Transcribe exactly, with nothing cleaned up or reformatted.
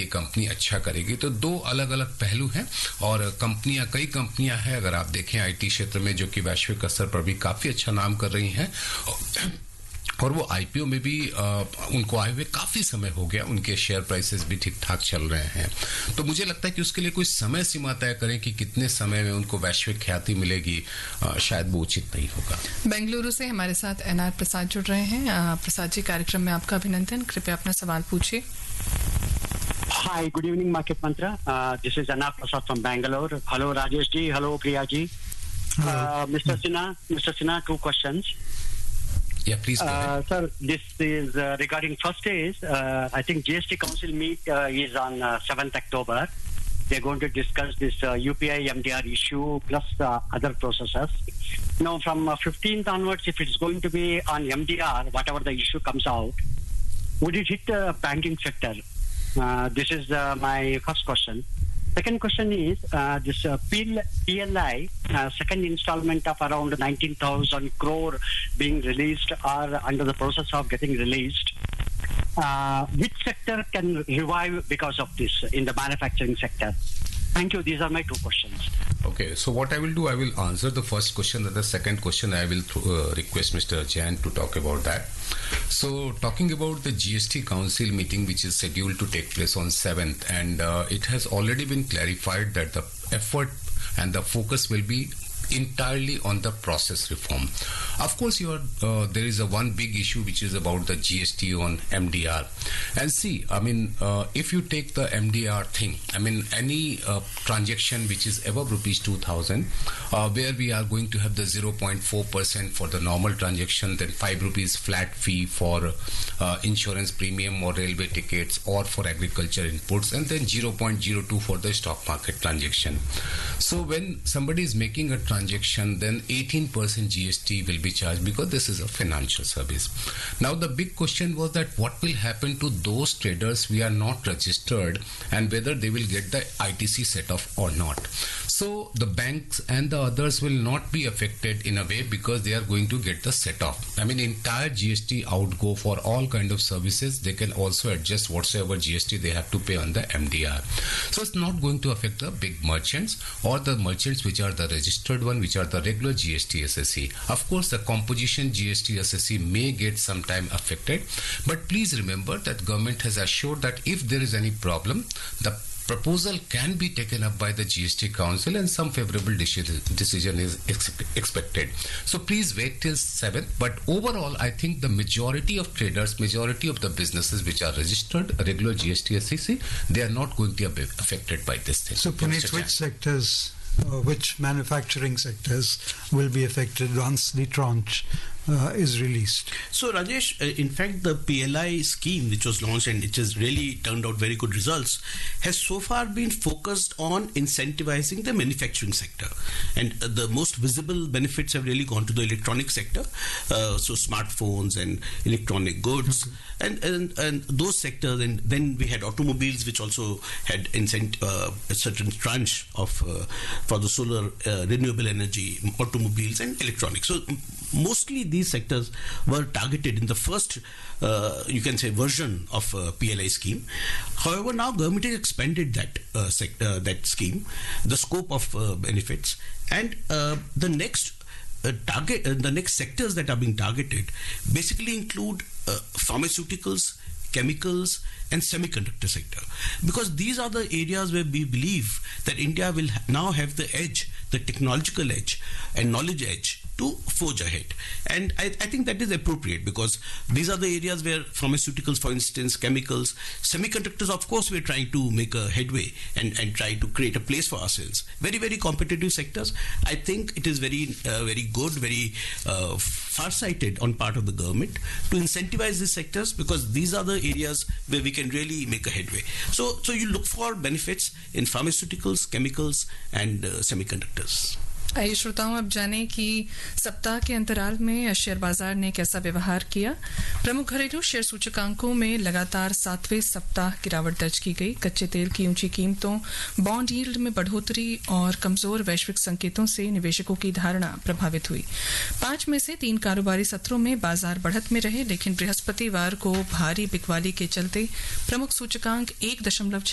करेगी, कंपनी अच्छा करेगी, तो दो अलग अलग पहलू हैं। और कंपनियां, कई कंपनियां हैं अगर आप देखें आईटी क्षेत्र में, जो कि वैश्विक स्तर पर भी काफी अच्छा नाम कर रही हैं, और वो आईपीओ में भी आ, उनको आए हुए काफी समय हो गया, उनके शेयर प्राइसेस भी ठीक ठाक चल रहे हैं। तो मुझे लगता है कि उसके लिए कोई समय सीमा तय करें कि कितने समय में उनको वैश्विक ख्याति मिलेगी, आ, शायद वो उचित नहीं होगा। बेंगलुरु से हमारे साथ एनआर प्रसाद जुड़ रहे हैं। आ, प्रसाद जी, कार्यक्रम में आपका अभिनंदन। कृपया अपना सवाल पूछिए। Hi, good evening, Market Mantra. Uh, this is Anna Prasad from Bangalore. Hello, Rajesh ji. Hello, Priya ji. Uh, Mister Sinha, Mister Sinha, two questions. Yeah, please go ahead. Uh, sir, this is uh, regarding first is, uh, I think G S T Council meet uh, is on uh, seventh October. They're going to discuss this uh, U P I M D R issue plus uh, other processes. Now, from uh, fifteenth onwards, if it's going to be on M D R, whatever the issue comes out, would it hit the banking sector? Uh, this is uh, my first question. Second question is uh, this uh, P L I uh, second installment of around nineteen thousand crore being released or under the process of getting released. Uh, which sector can revive because of this in the manufacturing sector? Thank you. These are my two questions. Okay, so what I will do, I will answer the first question, and the second question I will th- uh, request Mister Jain to talk about that. So, talking about the G S T Council meeting, which is scheduled to take place on seventh, and uh, it has already been clarified that the effort and the focus will be entirely on the process reform. Of course, you are, uh, there is a one big issue which is about the G S T on M D R. And see, I mean, uh, if you take the M D R thing, I mean, any uh, transaction which is above rupees two thousand, uh, where we are going to have the zero point four percent for the normal transaction, then five rupees flat fee for uh, insurance premium or railway tickets or for agriculture inputs, and then zero point zero two for the stock market transaction. So when somebody is making a transaction, then eighteen percent G S T will be charged because this is a financial service. Now the big question was that what will happen to those traders who are not registered and whether they will get the I T C set off or not. So the banks and the others will not be affected in a way because they are going to get the set off. I mean, entire G S T outgo for all kind of services, they can also adjust whatsoever G S T they have to pay on the M D R. So it's not going to affect the big merchants or the merchants which are the registered one, which are the regular G S T S S C. Of course, the composition G S T S S C may get sometime affected, but please remember that government has assured that if there is any problem, the proposal can be taken up by the G S T Council and some favorable deci- decision is ex- expected. So please wait till seventh. But overall, I think the majority of traders, majority of the businesses which are registered, regular G S T S S C, they are not going to be affected by this thing. So Puneet, which sectors, uh, which manufacturing sectors will be affected once the tranche uh, is released? So Rajesh, uh, in fact, the P L I scheme which was launched and it has really turned out very good results has so far been focused on incentivizing the manufacturing sector, and uh, the most visible benefits have really gone to the electronic sector, uh, so smartphones and electronic goods, mm-hmm. and, and and those sectors, and then we had automobiles which also had incent- uh, a certain tranche of uh, for the solar uh, renewable energy, automobiles and electronics. So mostly these sectors were targeted in the first, uh, you can say, version of uh, P L I scheme. However, now government has expanded that uh, sector, that scheme, the scope of uh, benefits, and uh, the next uh, target, uh, the next sectors that are being targeted, basically include uh, pharmaceuticals, chemicals, and semiconductor sector, because these are the areas where we believe that India will ha- now have the edge, the technological edge and knowledge edge to forge ahead. And I, I think that is appropriate because these are the areas where pharmaceuticals, for instance, chemicals, semiconductors, of course, we're trying to make a headway and, and try to create a place for ourselves. Very, very competitive sectors. I think it is very, uh, very good, very uh, far-sighted on part of the government to incentivize these sectors because these are the areas where we can really make a headway. So, so you look for benefits in pharmaceuticals, chemicals, and uh, semiconductors. आइए श्रोताओं, अब जाने कि सप्ताह के अंतराल में share बाजार ने कैसा व्यवहार किया। प्रमुख घरेलू शेयर सूचकांकों में लगातार सातवें सप्ताह गिरावट दर्ज की गई। कच्चे तेल की ऊंची कीमतों, बॉन्ड यील्ड में बढ़ोतरी और कमजोर वैश्विक संकेतों से निवेशकों की धारणा प्रभावित हुई। पांच में से तीन कारोबारी सत्रों में बाजार बढ़त में रहे, लेकिन बृहस्पतिवार को भारी बिकवाली के चलते प्रमुख सूचकांक एक दशमलव